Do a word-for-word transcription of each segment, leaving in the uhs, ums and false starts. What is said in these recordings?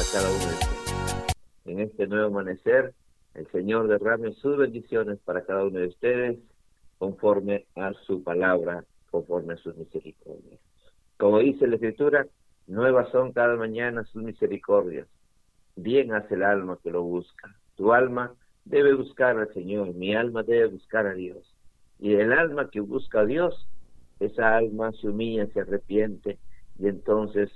cada uno de ustedes. En este nuevo amanecer, el Señor derrame sus bendiciones para cada uno de ustedes, conforme a su palabra, conforme a sus misericordias. Como dice la Escritura, nuevas son cada mañana sus misericordias. Bien hace el alma que lo busca. Tu alma debe buscar al Señor, mi alma debe buscar a Dios. Y el alma que busca a Dios, esa alma se humilla, se arrepiente, y entonces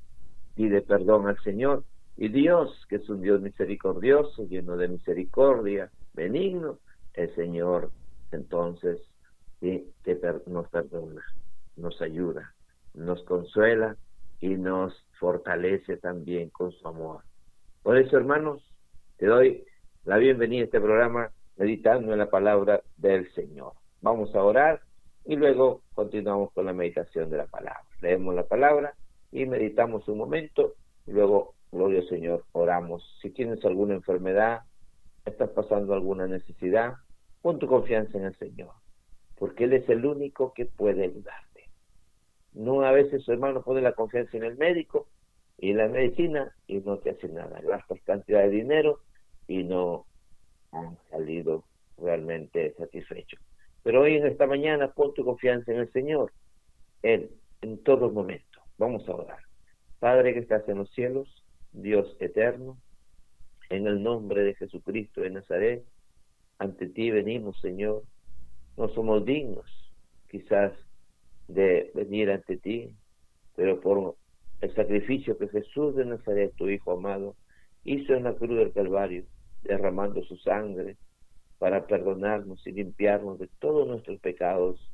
pide perdón al Señor. Y Dios, que es un Dios misericordioso, lleno de misericordia, benigno, el Señor entonces sí, que per- nos perdona, nos ayuda, nos consuela y nos fortalece también con su amor. Por eso, hermanos, te doy la bienvenida a este programa meditando en la palabra del Señor. Vamos a orar y luego continuamos con la meditación de la palabra. Leemos la palabra y meditamos un momento y luego, gloria al Señor, oramos. Si tienes alguna enfermedad, estás pasando alguna necesidad, pon tu confianza en el Señor, porque Él es el único que puede ayudarte. No, a veces, hermano, pone la confianza en el médico y en la medicina y no te hace nada. Gastas cantidad de dinero y no han salido realmente satisfechos. Pero hoy, en esta mañana, pon tu confianza en el Señor, Él, en todo momento. Vamos a orar. Padre que estás en los cielos, Dios eterno, en el nombre de Jesucristo de Nazaret, ante ti venimos, Señor. No somos dignos, quizás, de venir ante ti, pero por el sacrificio que Jesús de Nazaret, tu Hijo amado, hizo en la cruz del Calvario, derramando su sangre para perdonarnos y limpiarnos de todos nuestros pecados,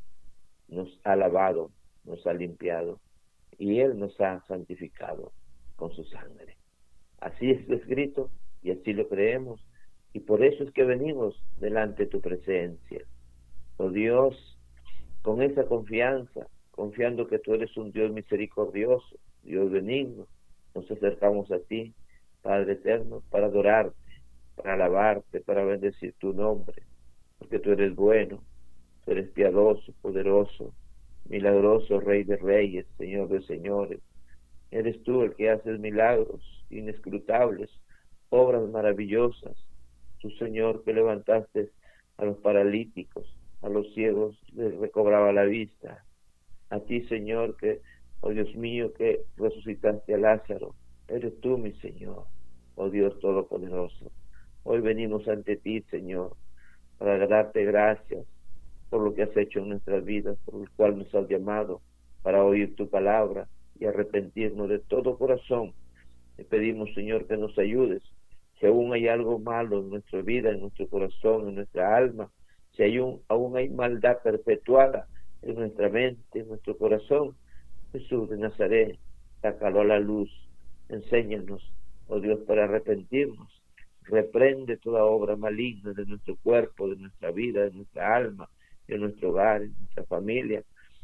nos ha lavado, nos ha limpiado, y Él nos ha santificado con su sangre. Así es escrito, y así lo creemos, y por eso es que venimos delante de tu presencia. Oh Dios, con esa confianza, confiando que tú eres un Dios misericordioso, Dios benigno, nos acercamos a ti, Padre eterno, para adorarte, para alabarte, para bendecir tu nombre, porque tú eres bueno, tú eres piadoso, poderoso, milagroso, Rey de reyes, Señor de señores. Eres tú el que haces milagros inescrutables, obras maravillosas. Tú, Señor, que levantaste a los paralíticos, a los ciegos les recobraba la vista. A ti, Señor, que, oh Dios mío, que resucitaste a Lázaro. Eres tú, mi Señor, oh Dios Todopoderoso. Hoy venimos ante ti, Señor, para darte gracias por lo que has hecho en nuestras vidas, por el cual nos has llamado para oír tu palabra y arrepentirnos de todo corazón. Te pedimos, Señor, que nos ayudes. Si aún hay algo malo en nuestra vida, en nuestro corazón, en nuestra alma, si hay un, aún hay maldad perpetuada en nuestra mente, en nuestro corazón, Jesús de Nazaret, sácalo a la luz, enséñanos, oh Dios, para arrepentirnos. Reprende toda obra maligna de nuestro cuerpo, de nuestra vida, de nuestra alma, de nuestro hogar, de nuestra familia.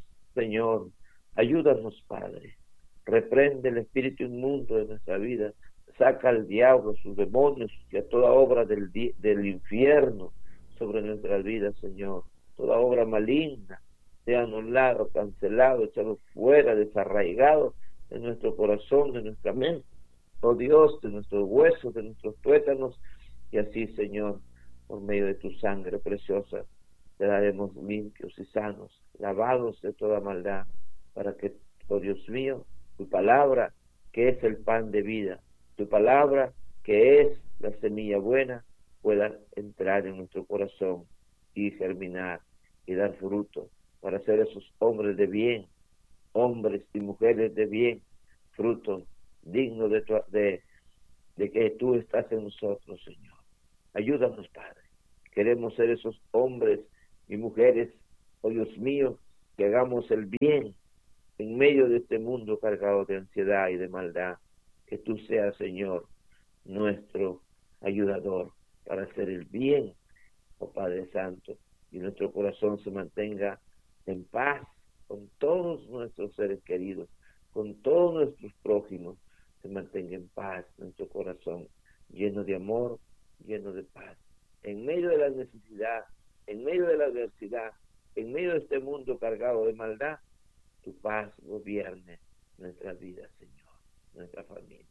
Señor, ayúdanos, Padre. Reprende el espíritu inmundo de nuestra vida. Saca al diablo, sus demonios y a toda obra del, del infierno sobre nuestras vidas, Señor. Toda obra maligna sea anulado, cancelado, echado fuera, desarraigado de nuestro corazón, de nuestra mente. Oh Dios, de nuestros huesos, de nuestros tuétanos, y así, Señor, por medio de tu sangre preciosa, quedaremos limpios y sanos, lavados de toda maldad, para que, oh Dios mío, tu palabra, que es el pan de vida, tu palabra, que es la semilla buena, pueda entrar en nuestro corazón y germinar y dar fruto, para ser esos hombres de bien, hombres y mujeres de bien, frutos dignos de, tu, de, de que tú estás en nosotros, Señor. Ayúdanos, Padre. Queremos ser esos hombres y mujeres, oh Dios mío, que hagamos el bien en medio de este mundo cargado de ansiedad y de maldad. Que tú seas, Señor, nuestro ayudador para hacer el bien, oh Padre Santo, y nuestro corazón se mantenga en paz con todos nuestros seres queridos, con todos nuestros prójimos, se mantenga en paz nuestro corazón, lleno de amor, lleno de paz. En medio de la necesidad, en medio de la adversidad, en medio de este mundo cargado de maldad, tu paz gobierne nuestras vidas, Señor, nuestra familia.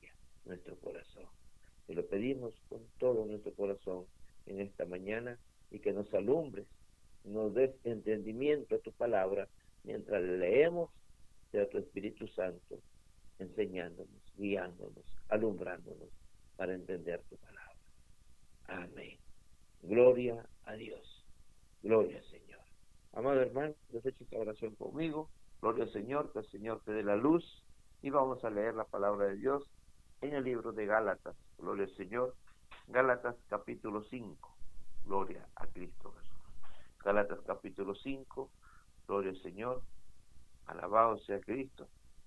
nuestro corazón. Te lo pedimos con todo nuestro corazón en esta mañana, y que nos alumbres, nos des entendimiento a tu palabra mientras leemos, sea tu Espíritu Santo enseñándonos, guiándonos, alumbrándonos para entender tu palabra. Amén. Gloria a Dios. Gloria al Señor. Amado hermano, desecha esta oración conmigo. Gloria al Señor, que el Señor te dé la luz. Y vamos a leer la palabra de Dios en el libro de Gálatas. Gloria al Señor. Gálatas capítulo cinco. Gloria a Cristo Jesús. Gálatas capítulo cinco. Gloria al Señor. Alabado sea Cristo.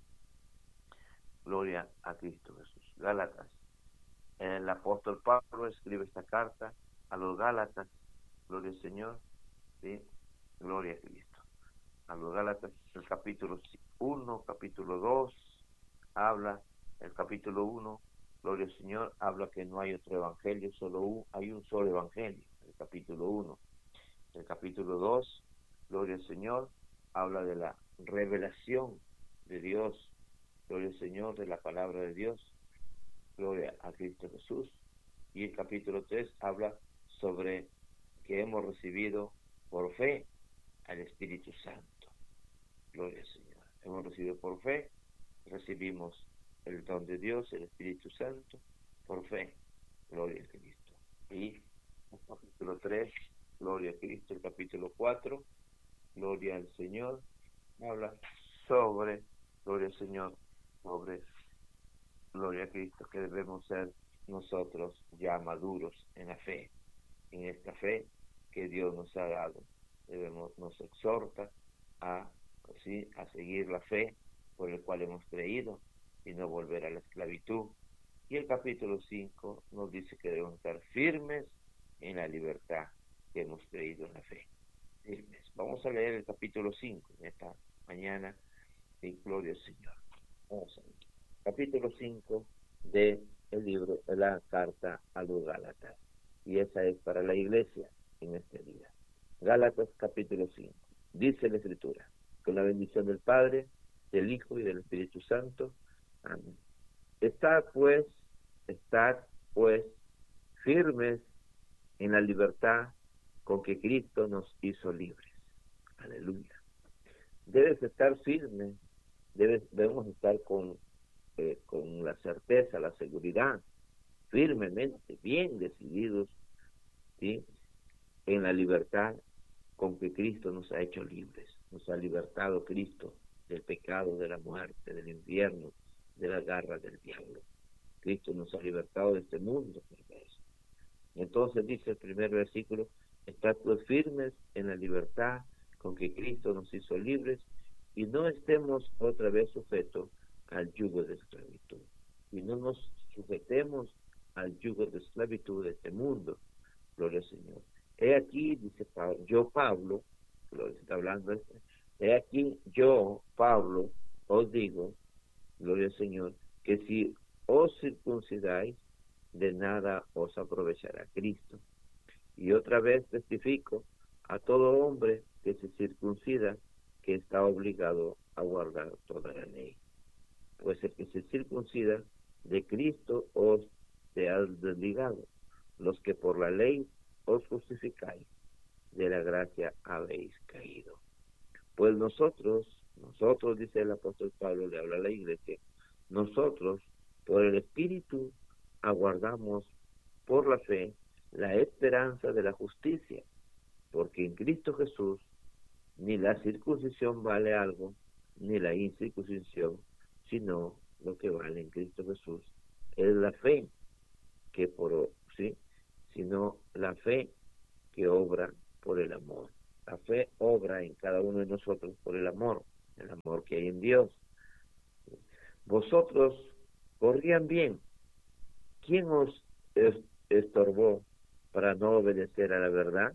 Gloria a Cristo Jesús. Gálatas. El apóstol Pablo escribe esta carta a los Gálatas. Gloria al Señor. ¿Sí? Gloria a Cristo. A los Gálatas, el capítulo uno, capítulo dos, habla, el capítulo uno, gloria al Señor, habla que no hay otro evangelio, solo un, hay un solo evangelio, el capítulo uno. El capítulo dos, gloria al Señor, habla de la revelación de Dios, gloria al Señor, de la palabra de Dios, gloria a Cristo Jesús. Y el capítulo tres habla sobre que hemos recibido por fe al Espíritu Santo. Gloria al Señor. Hemos recibido por fe, recibimos el don de Dios, el Espíritu Santo, por fe. Gloria a Cristo. Y el capítulo tres, gloria a Cristo. El capítulo cuatro, gloria al Señor, habla sobre, gloria al Señor, sobre, gloria a Cristo, que debemos ser nosotros ya maduros en la fe, en esta fe que Dios nos ha dado. Debemos, nos exhorta a, ¿sí?, a seguir la fe por el cual hemos creído y no volver a la esclavitud. Y el capítulo cinco nos dice que debemos estar firmes en la libertad que hemos creído en la fe. Firmes. Vamos a leer el capítulo cinco en esta mañana, y gloria al Señor. Vamos a ver. Capítulo cinco de el libro de la carta a los Gálatas. Y esa es para la iglesia en este día. Gálatas capítulo cinco. Dice la Escritura: con la bendición del Padre, del Hijo y del Espíritu Santo. Amén. Estad pues, estad pues firmes en la libertad con que Cristo nos hizo libres. Aleluya. Debes estar firme, debes, debemos estar con, eh, con la certeza, la seguridad, firmemente, bien decididos, ¿sí?, en la libertad con que Cristo nos ha hecho libres. Nos ha libertado Cristo del pecado, de la muerte, del infierno, de la garra del diablo. Cristo nos ha libertado de este mundo perverso. Entonces dice el primer versículo: estad pues firmes en la libertad con que Cristo nos hizo libres, y no estemos otra vez sujetos al yugo de esclavitud. Y no nos sujetemos al yugo de esclavitud de este mundo. Gloria al Señor. He aquí, dice Pablo, yo Pablo, lo está hablando este, he aquí yo, Pablo, os digo, gloria al Señor, que si os circuncidáis, de nada os aprovechará Cristo. Y otra vez testifico a todo hombre que se circuncida, que está obligado a guardar toda la ley. Pues el que se circuncida, de Cristo os se ha desligado. Los que por la ley os justificáis, de la gracia habéis caído. Pues nosotros, nosotros, dice el apóstol Pablo, le habla a la iglesia, nosotros, por el Espíritu, aguardamos por la fe la esperanza de la justicia, porque en Cristo Jesús ni la circuncisión vale algo, ni la incircuncisión, sino lo que vale en Cristo Jesús es la fe que por, ¿sí?, sino la fe que obra por el amor. La fe obra en cada uno de nosotros por el amor, el amor que hay en Dios. Vosotros corrían bien. ¿Quién os estorbó para no obedecer a la verdad?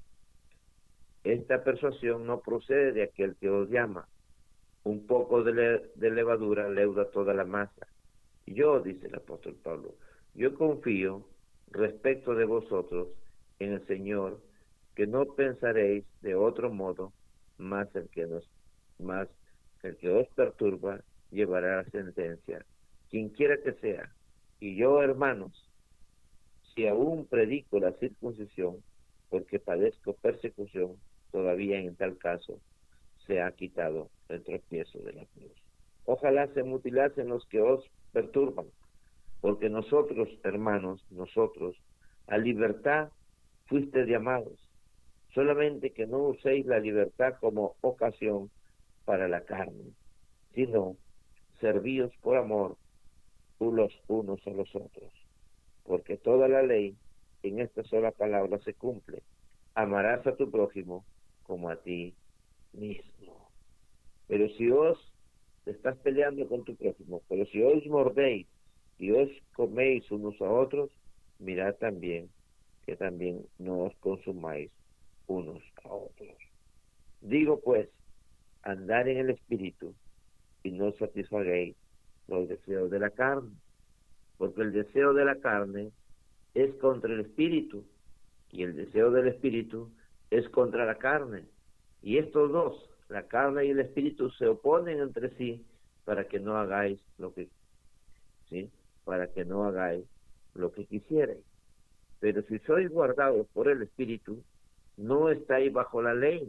Esta persuasión no procede de aquel que os llama. Un poco de, le, de levadura leuda toda la masa. Yo, dice el apóstol Pablo, yo confío respecto de vosotros en el Señor, que no pensaréis de otro modo, más el que nos, más el que os perturba llevará la sentencia, quien quiera que sea, Y yo, hermanos, si aún predico la circuncisión, porque padezco persecución, todavía en tal caso se ha quitado el tropiezo de la cruz. Ojalá se mutilasen los que os perturban, porque nosotros, hermanos, nosotros, a libertad fuiste llamados, solamente que no uséis la libertad como ocasión para la carne, sino servíos por amor los unos a los otros, porque toda la ley en esta sola palabra se cumple: amarás a tu prójimo como a ti mismo. Pero si os estás peleando con tu prójimo, pero si os mordéis y os coméis unos a otros, mirad también que también no os consumáis unos a otros. Digo pues, andar en el espíritu y no satisfaréis los deseos de la carne, porque el deseo de la carne es contra el espíritu y el deseo del espíritu es contra la carne. Y estos dos, la carne y el espíritu, se oponen entre sí para que no hagáis lo que, ¿sí? Para que no hagáis lo que quisierais. Pero si sois guardados por el espíritu, no estáis bajo la ley,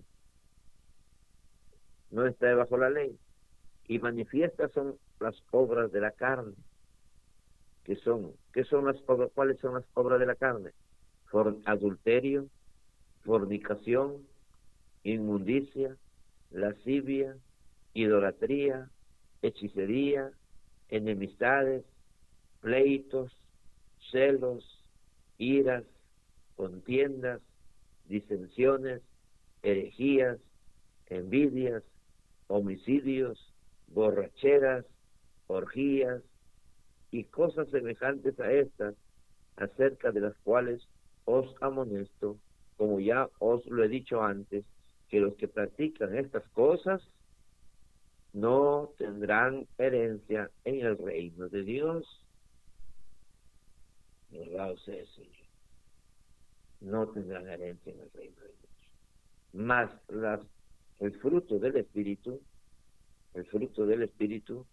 no estáis bajo la ley. Y manifiestas son las obras de la carne, que son, ¿qué son las obras? ¿Cuáles son las obras de la carne? For, adulterio, fornicación, inmundicia, lascivia, idolatría, hechicería, enemistades, pleitos, celos, iras, contiendas, disensiones, herejías, envidias, homicidios, borracheras, orgías y cosas semejantes a estas, acerca de las cuales os amonesto, como ya os lo he dicho antes, que los que practican estas cosas no tendrán herencia en el reino de Dios. ¿Verdad sea el Señor? No tendrán herencia en el reino de Dios. Mas las, el fruto del Espíritu, el fruto del Espíritu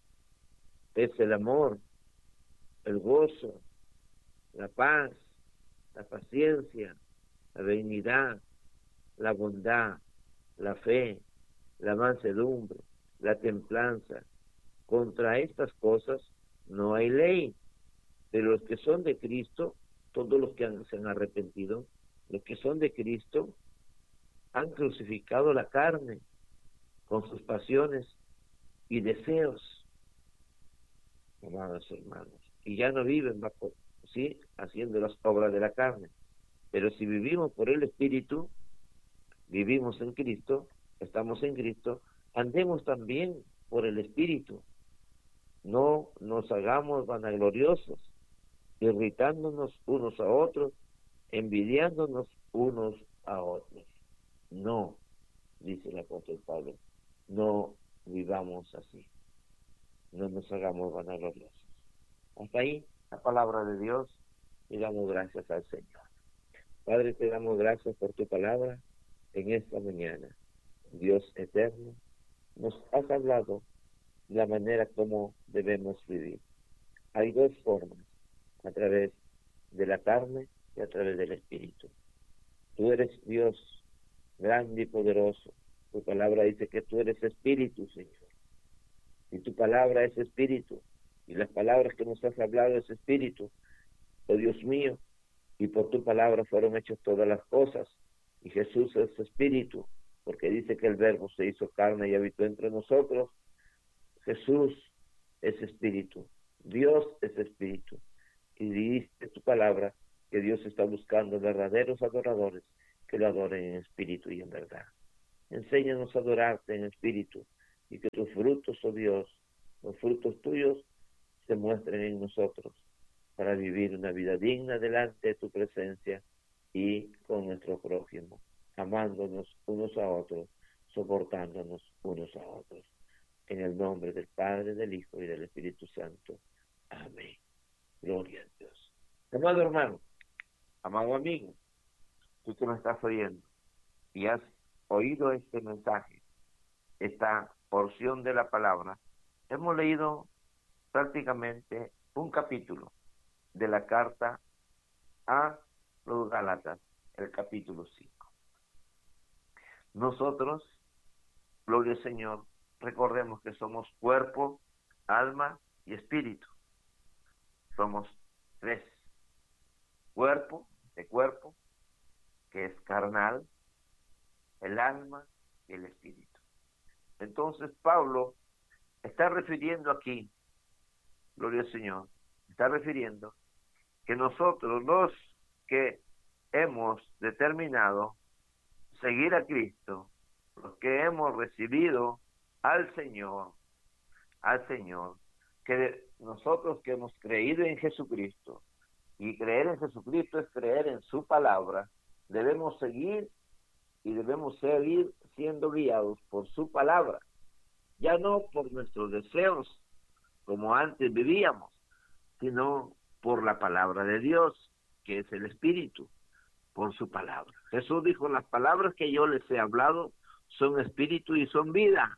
es el amor, el gozo, la paz, la paciencia, la benignidad, la bondad, la fe, la mansedumbre, la templanza. Contra estas cosas no hay ley. Pero los que son de Cristo, todos los que han, se han arrepentido, los que son de Cristo, han crucificado la carne con sus pasiones y deseos, amados hermanos, y ya no viven bajo, sí, haciendo las obras de la carne. Pero si vivimos por el Espíritu, vivimos en Cristo, estamos en Cristo, andemos también por el Espíritu. No nos hagamos vanagloriosos, irritándonos unos a otros, envidiándonos unos a otros. No, dice el apóstol Pablo, no vivamos así, no nos hagamos vanagloriosos. Hasta ahí la palabra de Dios, y damos gracias al Señor. Padre, te damos gracias por tu palabra en esta mañana. Dios eterno, nos has hablado de la manera como debemos vivir. Hay dos formas, a través de la carne y a través del Espíritu. Tú eres Dios grande y poderoso. Tu palabra dice que tú eres Espíritu, Señor. Y tu palabra es Espíritu. Y las palabras que nos has hablado es Espíritu. Oh Dios mío, y por tu palabra fueron hechas todas las cosas. Y Jesús es Espíritu, porque dice que el Verbo se hizo carne y habitó entre nosotros. Jesús es Espíritu. Dios es Espíritu. Y dice tu palabra que Dios está buscando verdaderos adoradores que lo adoren en espíritu y en verdad. Enséñanos a adorarte en espíritu y que tus frutos, oh Dios, los frutos tuyos se muestren en nosotros para vivir una vida digna delante de tu presencia y con nuestro prójimo, amándonos unos a otros, soportándonos unos a otros. En el nombre del Padre, del Hijo y del Espíritu Santo. Amén. Gloria a Dios. Amado hermano, amado amigo, tú que me estás oyendo y has oído este mensaje, esta porción de la palabra, hemos leído prácticamente un capítulo de la carta a los Gálatas, el capítulo cinco. Nosotros, gloria al Señor, recordemos que somos cuerpo, alma y espíritu. Somos tres. Cuerpo, de cuerpo, que es carnal, el alma y el espíritu. Entonces Pablo está refiriendo aquí, gloria al Señor, está refiriendo que nosotros los que hemos determinado seguir a Cristo, los que hemos recibido al Señor, al Señor, que nosotros que hemos creído en Jesucristo, y creer en Jesucristo es creer en su palabra, debemos seguir y debemos seguir siendo guiados por su palabra, ya no por nuestros deseos, como antes vivíamos, sino por la palabra de Dios, que es el Espíritu, por su palabra. Jesús dijo, las palabras que yo les he hablado son espíritu y son vida.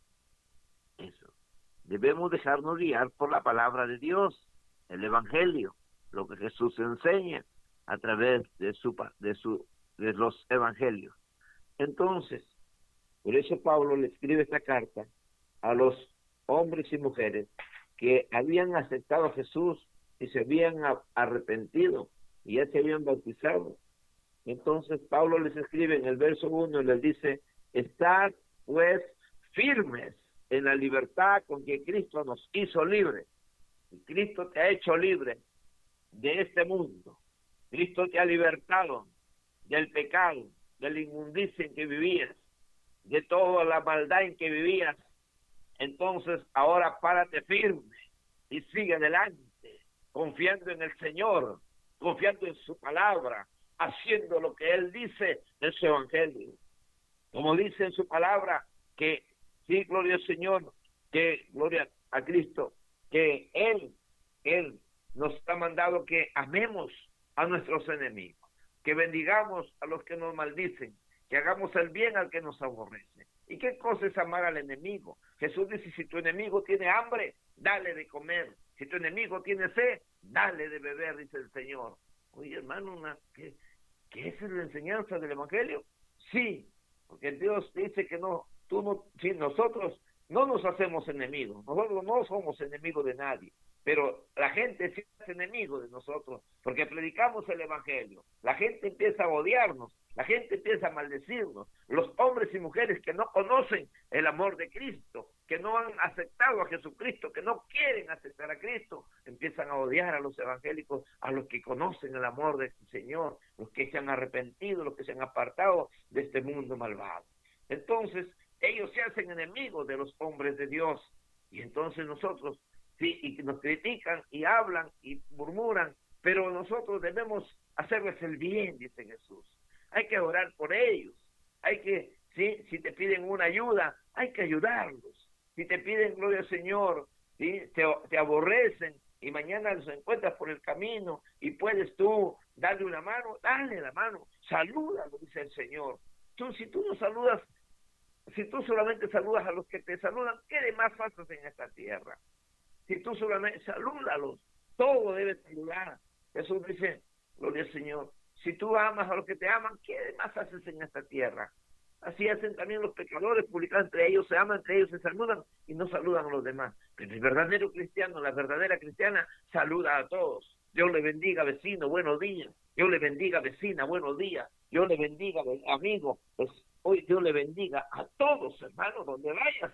Eso. Debemos dejarnos guiar por la palabra de Dios, el Evangelio, lo que Jesús enseña a través de su de su de los evangelios. Entonces, por eso Pablo le escribe esta carta a los hombres y mujeres que habían aceptado a Jesús y se habían arrepentido y ya se habían bautizado. Entonces Pablo les escribe en el verso uno y les dice, estad pues firmes en la libertad con que Cristo nos hizo libres. Y Cristo te ha hecho libre de este mundo. Cristo te ha libertado del pecado, de la inmundicia en que vivías, de toda la maldad en que vivías. Entonces ahora párate firme y sigue adelante, confiando en el Señor, confiando en su palabra, haciendo lo que Él dice en su evangelio. Como dice en su palabra, que sí, gloria al Señor, que gloria a Cristo, que Él, Él nos ha mandado que amemos a nuestros enemigos, que bendigamos a los que nos maldicen, que hagamos el bien al que nos aborrece. ¿Y qué cosa es amar al enemigo? Jesús dice, si tu enemigo tiene hambre, dale de comer. Si tu enemigo tiene sed, dale de beber, dice el Señor. Oye, hermano, una, ¿qué, ¿qué es la enseñanza del Evangelio? Sí, porque Dios dice que no, tú no, si nosotros no nos hacemos enemigos, nosotros no somos enemigos de nadie, pero la gente sí es enemigo de nosotros, porque predicamos el Evangelio, la gente empieza a odiarnos, la gente empieza a maldecirnos, los hombres y mujeres que no conocen el amor de Cristo, que no han aceptado a Jesucristo, que no quieren aceptar a Cristo, empiezan a odiar a los evangélicos, a los que conocen el amor del Señor, los que se han arrepentido, los que se han apartado de este mundo malvado. Entonces, ellos se hacen enemigos de los hombres de Dios, y entonces nosotros, sí, y nos critican, y hablan, y murmuran, pero nosotros debemos hacerles el bien, dice Jesús. Hay que orar por ellos, hay que, sí, si te piden una ayuda, hay que ayudarlos. Si te piden, gloria al Señor, ¿sí? te, te aborrecen, y mañana los encuentras por el camino, y puedes tú darle una mano, dale la mano, salúdalo, dice el Señor. Tú, si tú no saludas, si tú solamente saludas a los que te saludan, ¿qué de más haces en esta tierra? Si tú solamente salúdalos, todo debe saludar. Jesús dice, gloria al Señor, si tú amas a los que te aman, ¿qué de más haces en esta tierra? Así hacen también los pecadores, publicanos, entre ellos se aman, entre ellos se saludan y no saludan a los demás. Pero el verdadero cristiano, la verdadera cristiana, saluda a todos. Dios le bendiga, vecino, buenos días. Dios le bendiga, vecina, buenos días. Dios le bendiga, amigo. Pues hoy Dios le bendiga a todos, hermanos, donde vayas.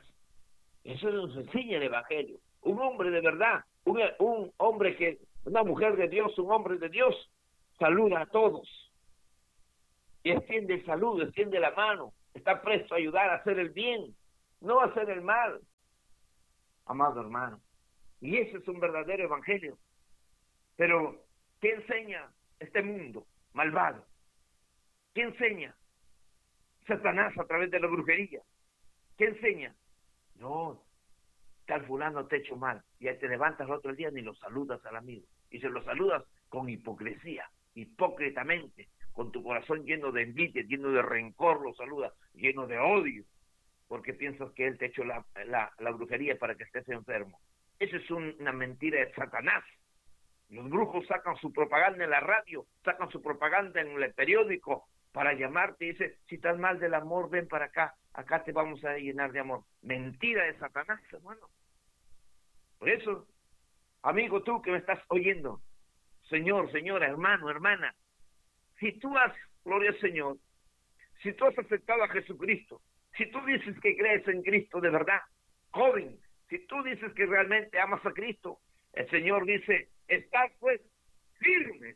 Eso nos enseña el Evangelio. Un hombre de verdad, un, un hombre que, una mujer de Dios, un hombre de Dios, saluda a todos. Y extiende el saludo, extiende la mano. Está presto a ayudar a hacer el bien, no a hacer el mal. Amado hermano. Y ese es un verdadero evangelio. Pero, ¿qué enseña este mundo malvado? ¿Qué enseña Satanás a través de la brujería? ¿Qué enseña? No, tal fulano te ha hecho mal. Y ahí te levantas el otro día ni lo saludas al amigo. Y se lo saludas con hipocresía, hipócritamente, con tu corazón lleno de envidia, lleno de rencor, lo saludas, lleno de odio, porque piensas que él te ha hecho la, la, la brujería para que estés enfermo. Esa es un, una mentira de Satanás. Los brujos sacan su propaganda en la radio, sacan su propaganda en el periódico para llamarte y dice, si estás mal del amor, ven para acá, acá te vamos a llenar de amor. Mentira de Satanás, hermano. Por eso, amigo, tú que me estás oyendo, señor, señora, hermano, hermana, si tú has, gloria al Señor, si tú has aceptado a Jesucristo, si tú dices que crees en Cristo de verdad, joven, si tú dices que realmente amas a Cristo, el Señor dice, estás pues firmes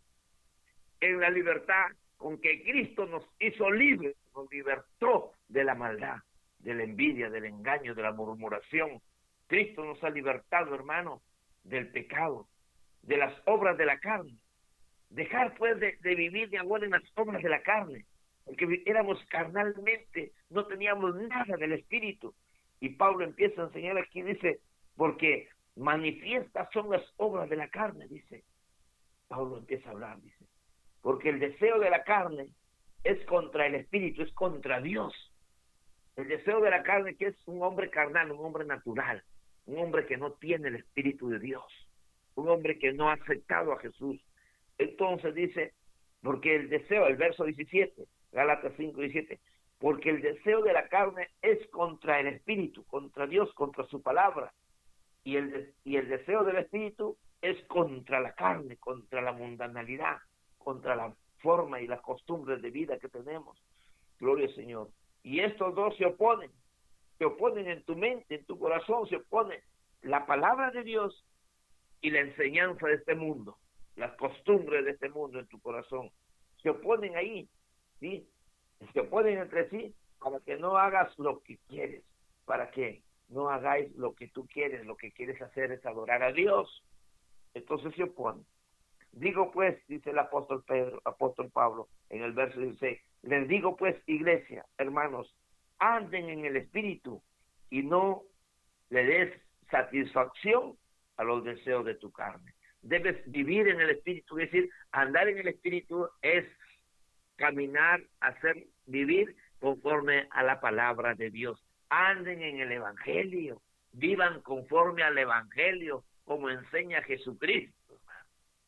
en la libertad con que Cristo nos hizo libres, nos libertó de la maldad, de la envidia, del engaño, de la murmuración. Cristo nos ha libertado, hermano, del pecado, de las obras de la carne. Dejar pues de, de vivir de amor en las obras de la carne, porque éramos carnalmente, no teníamos nada del Espíritu. Y Pablo empieza a enseñar aquí, dice, porque manifiestas son las obras de la carne, dice. Pablo empieza a hablar, dice, porque el deseo de la carne es contra el Espíritu, es contra Dios. El deseo de la carne, que es un hombre carnal, un hombre natural, un hombre que no tiene el Espíritu de Dios, un hombre que no ha aceptado a Jesús. Entonces dice, porque el deseo, el verso diecisiete, Gálatas cinco, diecisiete, porque el deseo de la carne es contra el Espíritu, contra Dios, contra su palabra, y el, y el deseo del Espíritu es contra la carne, contra la mundanalidad, contra la forma y las costumbres de vida que tenemos. Gloria al Señor. Y estos dos se oponen, se oponen en tu mente, en tu corazón, se oponen la palabra de Dios y la enseñanza de este mundo, las costumbres de este mundo en tu corazón. Se oponen ahí, ¿sí? Se oponen entre sí para que no hagas lo que quieres, para que no hagáis lo que tú quieres, lo que quieres hacer es adorar a Dios. Entonces se oponen. Digo pues, dice el apóstol Pedro, apóstol Pablo, en el verso dieciséis, les digo pues, iglesia, hermanos, anden en el Espíritu y no le des satisfacción a los deseos de tu carne. Debes vivir en el Espíritu, es decir, andar en el Espíritu es caminar, hacer, vivir conforme a la palabra de Dios. Anden en el Evangelio, vivan conforme al Evangelio, como enseña Jesucristo, hermano.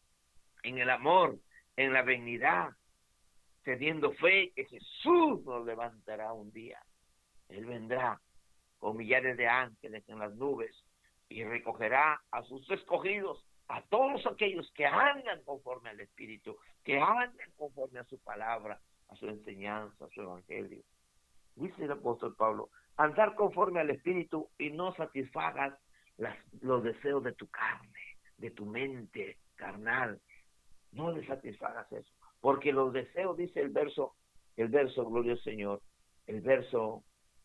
En el amor, en la benignidad, teniendo fe que Jesús nos levantará un día. Él vendrá con millares de ángeles en las nubes y recogerá a sus escogidos, a todos aquellos que andan conforme al Espíritu, que andan conforme a su palabra, a su enseñanza, a su evangelio. Dice el apóstol Pablo, andar conforme al Espíritu y no satisfagas las, los deseos de tu carne, de tu mente carnal. No le satisfagas eso, porque los deseos, dice el verso, el verso, gloria al Señor, el verso,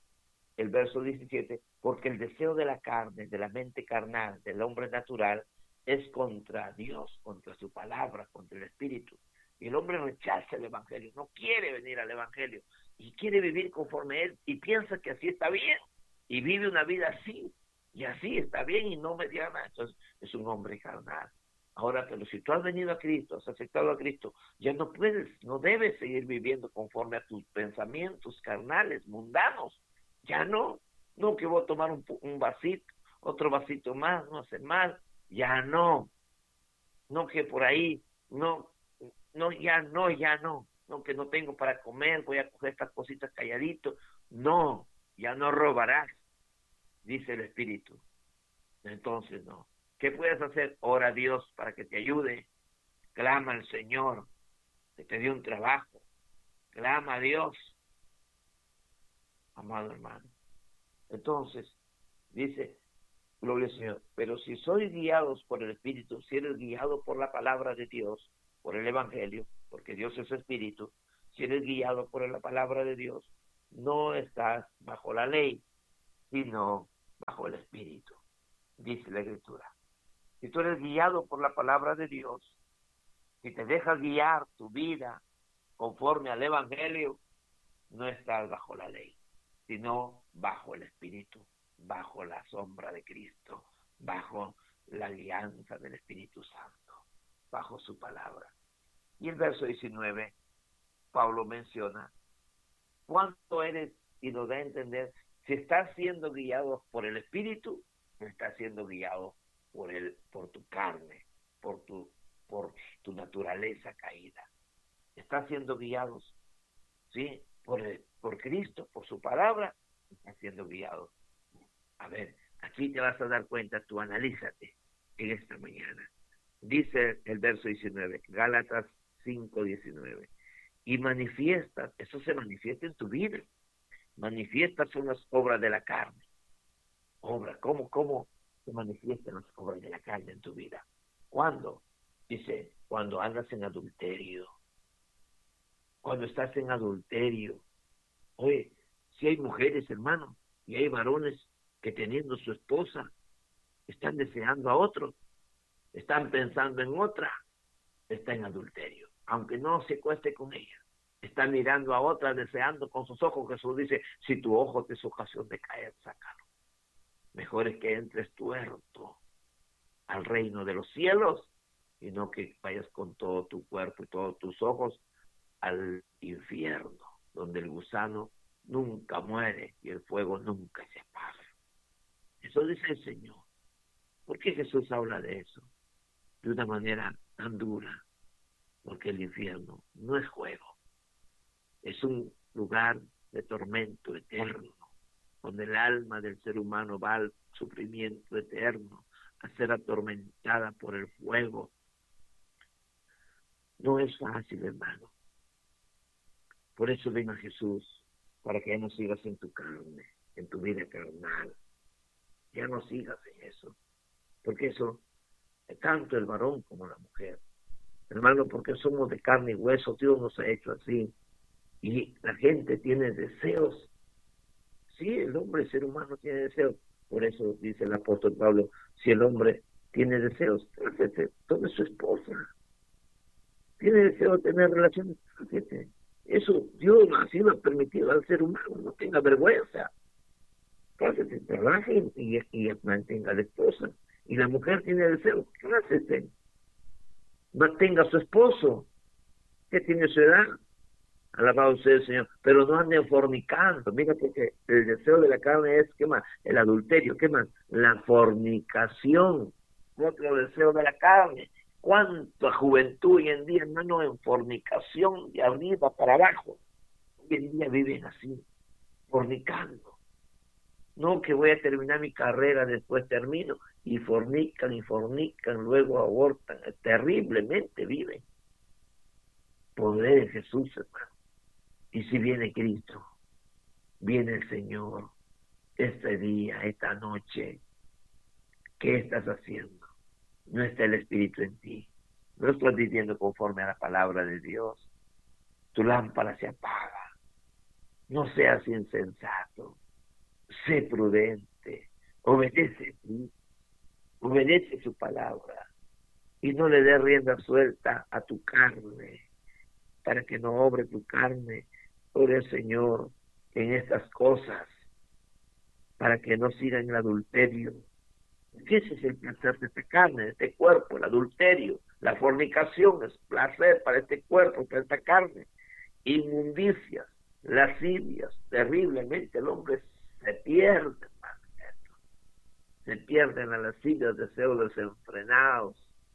el verso diecisiete, porque el deseo de la carne, de la mente carnal, del hombre natural, es contra Dios, contra su palabra, contra el Espíritu. Y el hombre rechaza el Evangelio, no quiere venir al Evangelio, y quiere vivir conforme a él, y piensa que así está bien, y vive una vida así, y así está bien, y no me diga nada. Entonces es un hombre carnal. Ahora, pero si tú has venido a Cristo, has aceptado a Cristo, ya no puedes, no debes seguir viviendo conforme a tus pensamientos carnales, mundanos. Ya no, no que voy a tomar un, un vasito, otro vasito más, no hace mal, ya no. No que por ahí, no, no, ya no, ya no. No que no tengo para comer, voy a coger estas cositas calladito. No, ya no robarás, dice el Espíritu. Entonces no. ¿Qué puedes hacer? Ora a Dios para que te ayude. Clama al Señor que te dé un trabajo. Clama a Dios, amado hermano. Entonces, dice, gloria al Señor, pero si sois guiados por el Espíritu, si eres guiado por la palabra de Dios, por el Evangelio, porque Dios es Espíritu, si eres guiado por la palabra de Dios, no estás bajo la ley, sino bajo el Espíritu, dice la Escritura. Si tú eres guiado por la palabra de Dios, si te dejas guiar tu vida conforme al Evangelio, no estás bajo la ley, sino bajo el Espíritu, bajo la sombra de Cristo, bajo la alianza del Espíritu Santo, bajo su palabra. Y el verso diecinueve, Pablo menciona, ¿cuánto eres? Y nos da a entender, si estás siendo guiado por el Espíritu, Estás siendo guiado por el, por tu carne, por tu, por tu naturaleza caída. Estás siendo guiados, ¿sí? Por, el, por Cristo, por su palabra, estás siendo guiado. A ver, aquí te vas a dar cuenta, tú analízate en esta mañana. Dice el verso diecinueve, Gálatas cinco diecinueve, y manifiestas, eso se manifiesta en tu vida. Manifiestas son las obras de la carne. Obras, ¿cómo, cómo se manifiestan las obras de la carne en tu vida? ¿Cuándo? Dice, cuando andas en adulterio. Cuando estás en adulterio. Oye, si hay mujeres, hermano, y hay varones que teniendo su esposa, están deseando a otro, están pensando en otra, está en adulterio, aunque no se cueste con ella. Está mirando a otra, deseando con sus ojos. Jesús dice, si tu ojo te es ocasión de caer, sácalo. Mejor es que entres tuerto al reino de los cielos y no que vayas con todo tu cuerpo y todos tus ojos al infierno, donde el gusano nunca muere y el fuego nunca se apaga. Eso dice el Señor. ¿Por qué Jesús habla de eso de una manera tan dura? Porque el infierno no es juego, es un lugar de tormento eterno, donde el alma del ser humano va al sufrimiento eterno, a ser atormentada por el fuego. No es fácil, hermano. Por eso ven a Jesús, para que ya no sigas en tu carne, en tu vida carnal. Ya no sigas en eso. Porque eso, tanto el varón como la mujer, hermano, porque somos de carne y hueso, Dios nos ha hecho así. Y la gente tiene deseos. Sí, el hombre, el ser humano tiene deseos. Por eso dice el apóstol Pablo, si el hombre tiene deseos, fíjate, tome su esposa. Tiene deseo de tener relaciones, fíjate. Eso Dios así lo ha permitido al ser humano, no tenga vergüenza. Fíjate, trabaje y, y, y mantenga a la esposa. Y la mujer tiene deseos, fíjate, mantenga a su esposo, que tiene su edad. Alabado sea el Señor, pero no anden fornicando. Mira, porque el deseo de la carne es, ¿qué más? El adulterio, ¿qué más? La fornicación, otro deseo de la carne. ¿Cuánta juventud hoy en día, hermano, en fornicación de arriba para abajo? Hoy en día viven así, fornicando. No, que voy a terminar mi carrera, después termino, y fornican y fornican, luego abortan, terriblemente viven. Poder de Jesús, hermano. Y si viene Cristo, viene el Señor, este día, esta noche, ¿qué estás haciendo? No está el Espíritu en ti. No estás viviendo conforme a la palabra de Dios. Tu lámpara se apaga. No seas insensato. Sé prudente. Obedece a ti. Obedece su palabra. Y no le des rienda suelta a tu carne, para que no obre tu carne. Ore al Señor en estas cosas, para que no siga en el adulterio. ¿Qué ese es el placer de esta carne, de este cuerpo? El adulterio, la fornicación es placer para este cuerpo, para esta carne. Inmundicias, lascivias, terriblemente el hombre se pierde, hermano. Se pierde en las lascivias, deseos desenfrenados,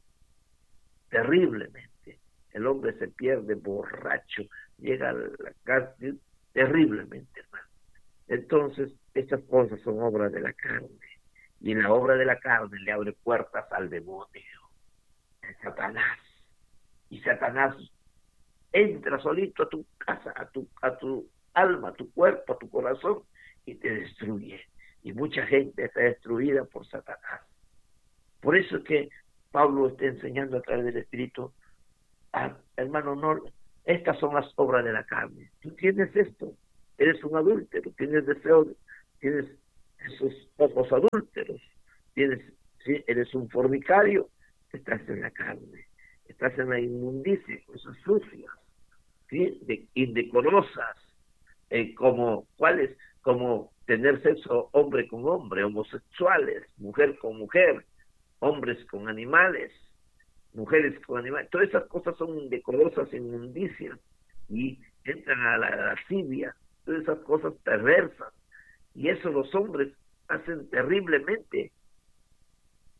terriblemente. El hombre se pierde borracho, llega a la cárcel terriblemente, hermano. Entonces, estas cosas son obras de la carne. Y la obra de la carne le abre puertas al demonio, a Satanás. Y Satanás entra solito a tu casa, a tu, a tu alma, a tu cuerpo, a tu corazón, y te destruye. Y mucha gente está destruida por Satanás. Por eso es que Pablo está enseñando a través del Espíritu, ah, hermano, no, estas son las obras de la carne. Tú tienes esto, eres un adúltero, tienes deseos, tienes esos ojos adúlteros, tienes, ¿sí? Eres un fornicario, estás en la carne, estás en la inmundicia, cosas sucias, ¿sí? De, indecorosas, eh, como cuáles, como tener sexo hombre con hombre, homosexuales, mujer con mujer, hombres con animales, mujeres con animales, todas esas cosas son indecorosas, inmundicias, y entran a la lascivia, todas esas cosas perversas, y eso los hombres hacen terriblemente,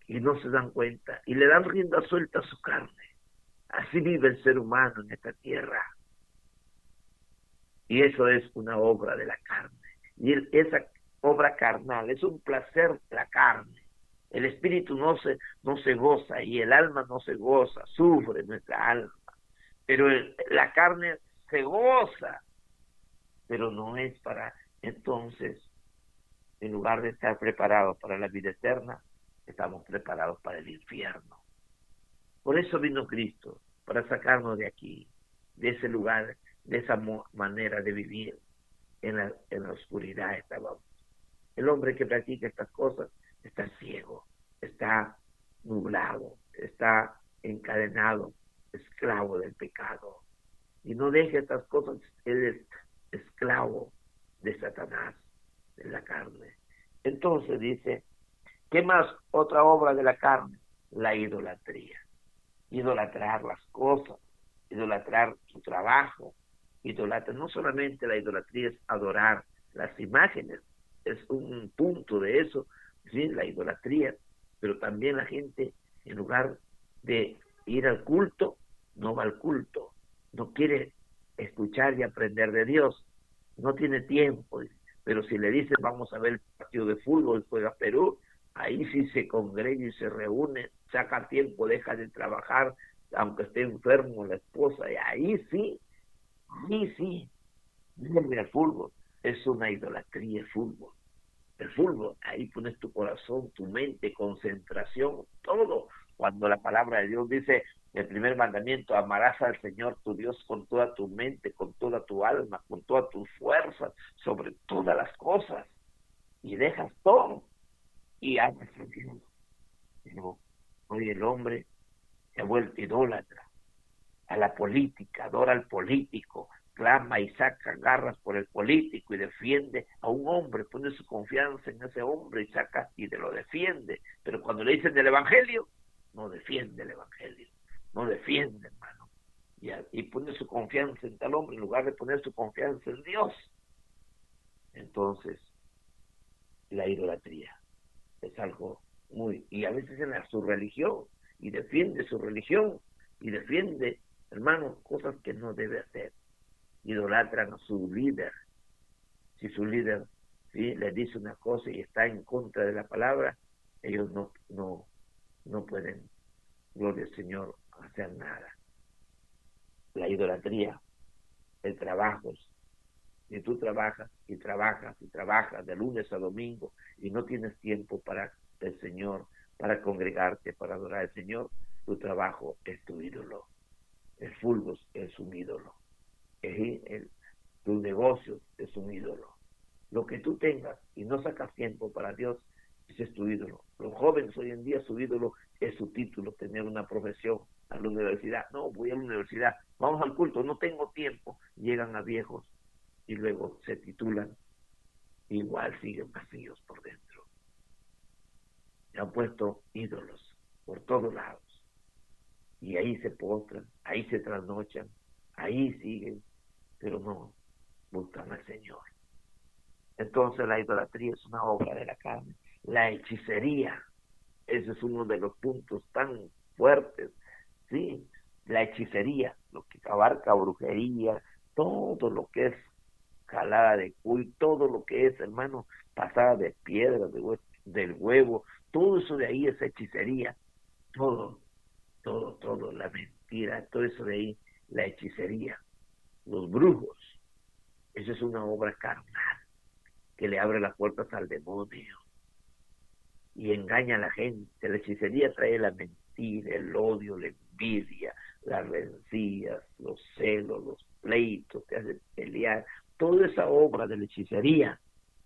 y no se dan cuenta y le dan rienda suelta a su carne. Así vive el ser humano en esta tierra. Y eso es una obra de la carne. Y el, esa obra carnal es un placer de la carne. El espíritu no se, no se goza y el alma no se goza, sufre nuestra alma. Pero el, la carne se goza, pero no es para... Entonces, en lugar de estar preparados para la vida eterna, estamos preparados para el infierno. Por eso vino Cristo, para sacarnos de aquí, de ese lugar, de esa manera de vivir. En la, en la oscuridad estábamos. El hombre que practica estas cosas está ciego, está nublado, está encadenado, esclavo del pecado. Y no deje estas cosas, él es esclavo de Satanás, de la carne. Entonces dice, ¿qué más otra obra de la carne? La idolatría. Idolatrar las cosas, idolatrar tu trabajo, idolatrar. No solamente la idolatría es adorar las imágenes, es un punto de eso, ¿sí? La idolatría, pero también la gente, en lugar de ir al culto, no va al culto, no quiere escuchar y aprender de Dios, no tiene tiempo, pero si le dicen vamos a ver el partido de fútbol, juega Perú, ahí sí se congrega y se reúne, saca tiempo, deja de trabajar, aunque esté enfermo la esposa, y ahí sí, sí, sí, vuelve al fútbol, es una idolatría el fútbol. El fútbol, ahí pones tu corazón, tu mente, concentración, todo. Cuando la palabra de Dios dice, el primer mandamiento, amarás al Señor tu Dios con toda tu mente, con toda tu alma, con todas tus fuerzas, sobre todas las cosas, y dejas todo, y amas a Dios. Pero hoy el hombre se ha vuelto idólatra a la política, adora al político, clama y saca garras por el político y defiende a un hombre, pone su confianza en ese hombre y saca y te lo defiende, pero cuando le dicen del evangelio, no defiende el evangelio, no defiende, hermano, y, y pone su confianza en tal hombre en lugar de poner su confianza en Dios. Entonces, la idolatría es algo muy, y a veces en la, su religión, y defiende su religión, y defiende, hermano, cosas que no debe hacer. Idolatran a su líder. Si su líder, ¿sí?, le dice una cosa y está en contra de la palabra, ellos no, no, no pueden, gloria al Señor, hacer nada. La idolatría, el trabajo. Si tú trabajas y trabajas y trabajas de lunes a domingo y no tienes tiempo para el Señor, para congregarte, para adorar al Señor, tu trabajo es tu ídolo. El fútbol es un ídolo. El, el, tu negocio es un ídolo. Lo que tú tengas y no sacas tiempo para Dios, ese es tu ídolo. Los jóvenes hoy en día, su ídolo es su título, tener una profesión, a la universidad. No, voy a la universidad, vamos al culto, no tengo tiempo. Llegan a viejos y luego se titulan, igual siguen vacíos por dentro. Se han puesto ídolos por todos lados. Y ahí se postran, ahí se trasnochan, ahí siguen, pero no buscan al Señor. Entonces la idolatría es una obra de la carne. La hechicería, ese es uno de los puntos tan fuertes, ¿sí? La hechicería, lo que abarca brujería, todo lo que es jalada de cuy, todo lo que es, hermano, pasada de piedra, de hue del huevo, todo eso de ahí es hechicería, todo, todo, todo, la mentira, todo eso de ahí, la hechicería, los brujos, eso es una obra carnal, que le abre las puertas al demonio, y engaña a la gente. La hechicería trae la mentira, el odio, la envidia, las rencillas, los celos, los pleitos, te hacen pelear. Toda esa obra de la hechicería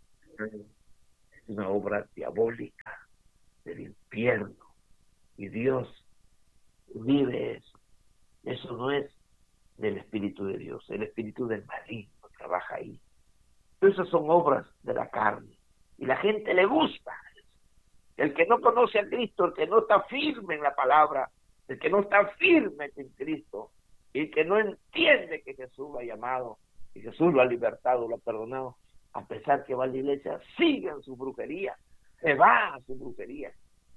es una obra diabólica del infierno. Y Dios vive eso. Eso no es del Espíritu de Dios. El Espíritu del maligno trabaja ahí. Esas son obras de la carne. Y la gente le gusta. El que no conoce a Cristo, el que no está firme en la palabra, el que no está firme en Cristo, y el que no entiende que Jesús lo ha llamado, y Jesús lo ha libertado, lo ha perdonado, a pesar que va a la iglesia, sigue en su brujería, se va a su brujería.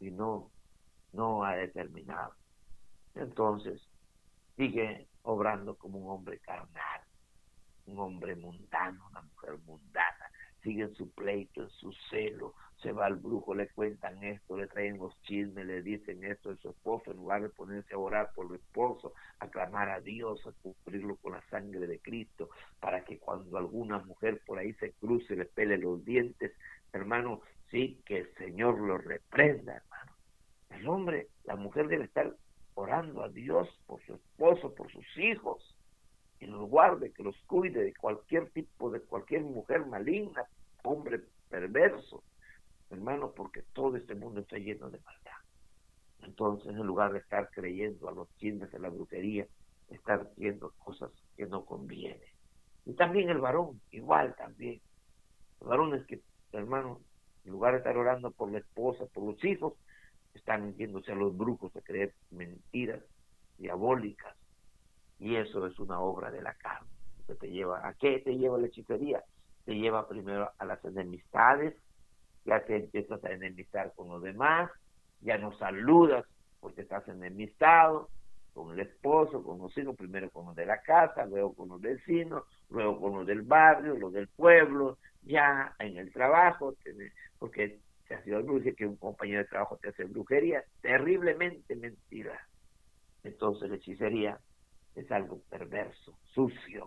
y no, no ha determinado. Entonces, sigue obrando como un hombre carnal, un hombre mundano, una mujer mundana, sigue en su pleito, en su celo, se va al brujo, le cuentan esto, le traen los chismes, le dicen esto de su esposo, en lugar de ponerse a orar por el esposo, a clamar a Dios, a cubrirlo con la sangre de Cristo, para que cuando alguna mujer por ahí se cruce, le pele los dientes, hermano, sí, que el Señor lo reprenda, hermano. El hombre, la mujer debe estar orando a Dios por su esposo, por sus hijos, que los guarde, que los cuide de cualquier tipo, de cualquier mujer maligna, hombre perverso, hermano, porque todo este mundo está lleno de maldad. Entonces, en lugar de estar creyendo a los chismes de la brujería, estar haciendo cosas que no convienen. Y también el varón, igual también. Los varones que, hermano, en lugar de estar orando por la esposa, por los hijos, están yéndose a los brujos a creer mentiras diabólicas. Y eso es una obra de la carne, que te lleva, ¿a qué te lleva la hechicería? Te lleva primero a las enemistades, ya te empiezas a enemistar con los demás, ya no saludas porque estás enemistado con el esposo, con los hijos, primero con los de la casa, luego con los vecinos, luego con los del barrio, los del pueblo, ya en el trabajo, porque te ha sido brujería, que un compañero de trabajo te hace brujería, terriblemente mentira. Entonces la hechicería es algo perverso, sucio.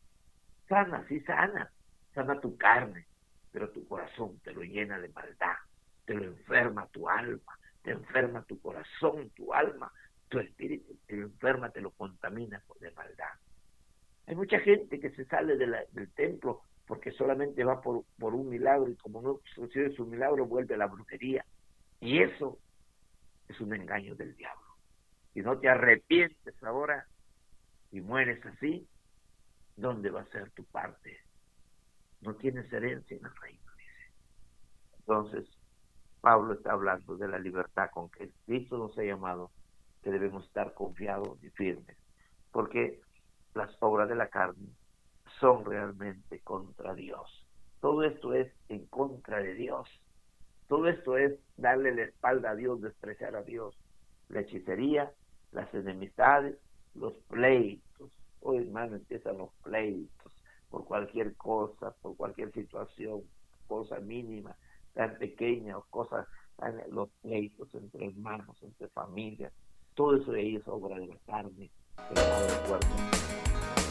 Sana, sí sana, sana tu carne, pero tu corazón te lo llena de maldad, te lo enferma tu alma, te enferma tu corazón, tu alma, tu espíritu, te lo enferma, te lo contamina de maldad. Hay mucha gente que se sale de la, del templo porque solamente va por, por un milagro, y como no sucede su milagro, vuelve a la brujería. Y eso es un engaño del diablo. Si no te arrepientes ahora y mueres así, ¿dónde va a ser tu parte? No tienes herencia en el reino, dice. Entonces, Pablo está hablando de la libertad con que Cristo nos ha llamado, que debemos estar confiados y firmes, porque las obras de la carne son realmente contra Dios. Todo esto es en contra de Dios. Todo esto es darle la espalda a Dios, despreciar a Dios. La hechicería, las enemistades, los pleitos. Hoy, hermano, empiezan los pleitos por cualquier cosa, por cualquier situación, cosa mínima, tan pequeña o cosas, los pleitos entre hermanos, entre familias. Todo eso de ahí es obra de la carne, que no va de acuerdo.